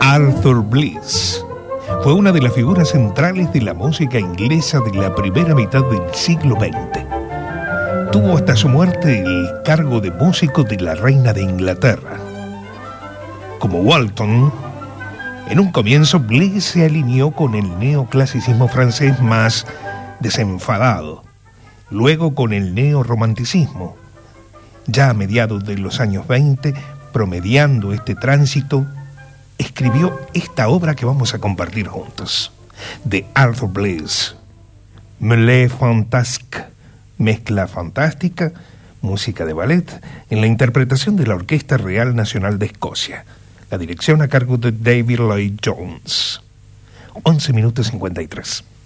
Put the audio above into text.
Arthur Bliss fue una de las figuras centrales de la música inglesa de la primera mitad del siglo XX. Tuvo hasta su muerte el cargo de músico de la reina de Inglaterra. Como Walton, en un comienzo Bliss se alineó con el neoclasicismo francés más desenfadado, luego con el neorromanticismo. Ya a mediados de los años 20, promediando este tránsito, escribió esta obra que vamos a compartir juntos, de Arthur Bliss, Mêlée fantasque, mezcla fantástica, música de ballet, en la interpretación de la Orquesta Real Nacional de Escocia. La dirección a cargo de David Lloyd Jones. 11 minutos 53.